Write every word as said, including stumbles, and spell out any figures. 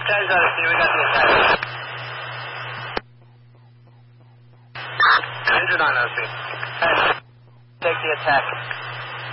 guys out of we got the attack. Injured on O C. Take the attack.